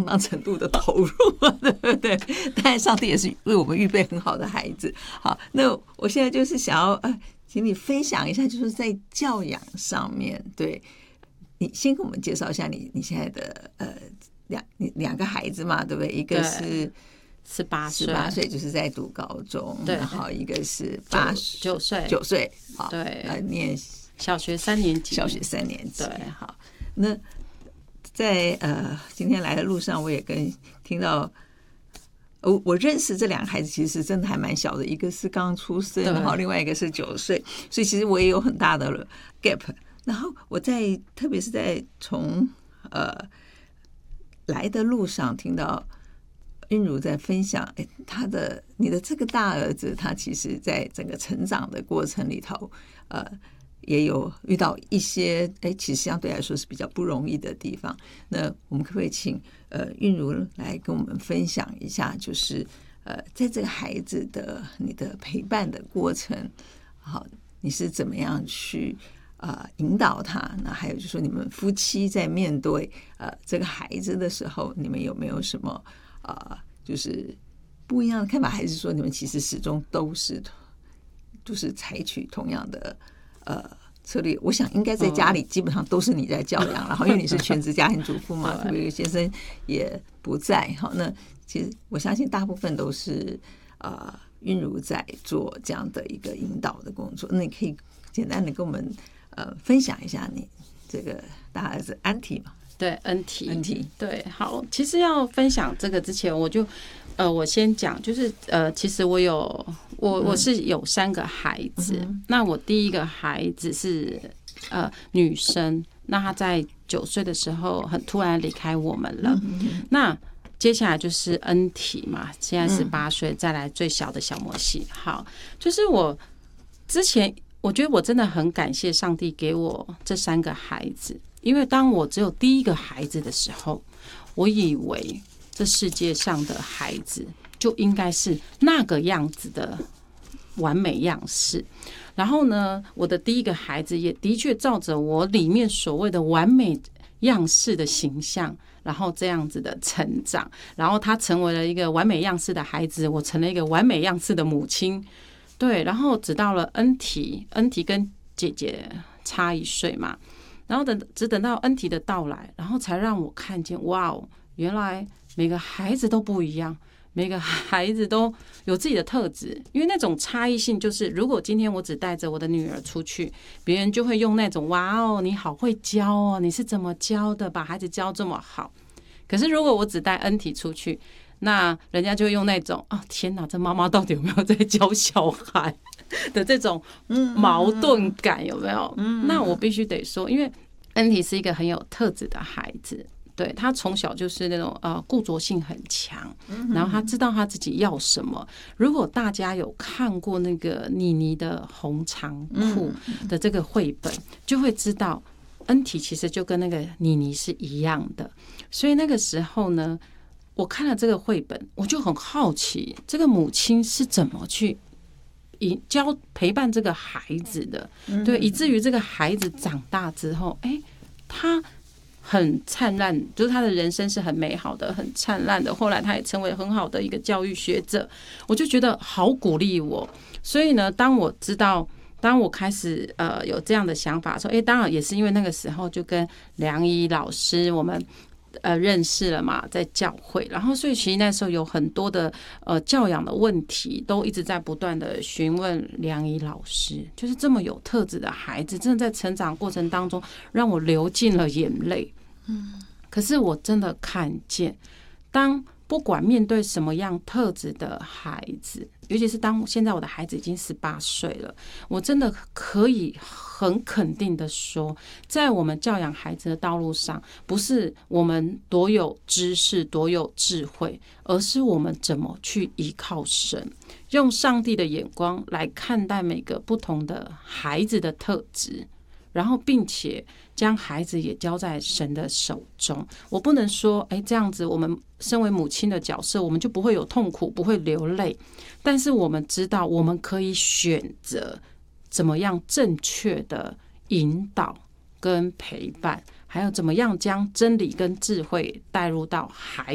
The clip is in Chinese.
当程度的投入，对不对？当然，上帝也是为我们预备很好的孩子。好，那我现在就是想要请你分享一下，就是在教养上面，对，你先跟我们介绍一下你现在的两个孩子嘛，对不对？一个是18岁，就是在读高中， 对， 然后一个是9岁，好， 对， 念小学3年级， 对，好，那在今天来的路上，我也听到。我认识这两个孩子，其实真的还蛮小的，一个是刚出生，然后另外一个是9岁，所以其实我也有很大的 gap。然后我特别是在从来的路上听到韵如在分享，你的这个大儿子，他其实在整个成长的过程里头，也有遇到一些其实相对来说是比较不容易的地方。那我们可不可以请韵如来跟我们分享一下，就是在这个孩子你的陪伴的过程，好，你是怎么样去引导他？那还有就是说，你们夫妻在面对这个孩子的时候，你们有没有什么就是不一样的看法？还是说你们其实始终都是就是采取同样的策略？我想应该在家里基本上都是你在教养，然后因为你是全职家庭主妇嘛，特别先生也不在，好，那其实我相信大部分都是韵如在做这样的一个引导的工作。那你可以简单的跟我们分享一下你这个大儿子安提嘛？ 对，恩提，对，好，其实要分享这个之前，我先讲，就是其实我是有3个孩子，那我第一个孩子是女生，那她在9岁的时候很突然离开我们了，那接下来就是恩提嘛，现在18岁，再来最小的小摩西。好，就是我之前我觉得我真的很感谢上帝给我这3个孩子，因为当我只有第一个孩子的时候，我以为这世界上的孩子就应该是那个样子的完美样式。然后呢，我的第一个孩子也的确照着我里面所谓的完美样式的形象，然后这样子的成长，然后他成为了一个完美样式的孩子，我成了一个完美样式的母亲。对，然后直到了恩提跟姐姐差1岁嘛，然后只等到恩提的到来，然后才让我看见，哇哦，原来每个孩子都不一样，每个孩子都有自己的特质。因为那种差异性，就是如果今天我只带着我的女儿出去，别人就会用那种哇哦，你好会教哦，你是怎么教的，把孩子教这么好。可是如果我只带恩提出去，那人家就会用那种天哪，这妈妈到底有没有在教小孩的这种矛盾感，有没有？那我必须得说，因为恩提是一个很有特质的孩子，对，他从小就是那种固着性很强，然后他知道他自己要什么。如果大家有看过那个妮妮的红长裤的这个绘本，就会知道恩提其实就跟那个妮妮是一样的。所以那个时候呢，我看了这个绘本，我就很好奇，这个母亲是怎么去陪伴这个孩子的，对，以至于这个孩子长大之后，他很灿烂，就是他的人生是很美好的，很灿烂的。后来他也成为很好的一个教育学者，我就觉得好鼓励我。所以呢，当我开始有这样的想法说，当然也是因为那个时候就跟梁怡老师我们认识了嘛，在教会，然后所以其实那时候有很多的教养的问题，都一直在不断的询问梁怡老师。就是这么有特质的孩子，真的在成长过程当中让我流尽了眼泪。可是我真的看见，当不管面对什么样特质的孩子，尤其是当现在我的孩子已经18岁了，我真的可以很肯定的说，在我们教养孩子的道路上，不是我们多有知识多有智慧，而是我们怎么去依靠神，用上帝的眼光来看待每个不同的孩子的特质，然后并且将孩子也交在神的手中。我不能说这样子我们身为母亲的角色，我们就不会有痛苦，不会流泪，但是我们知道我们可以选择怎么样正确的引导跟陪伴，还有怎么样将真理跟智慧带入到孩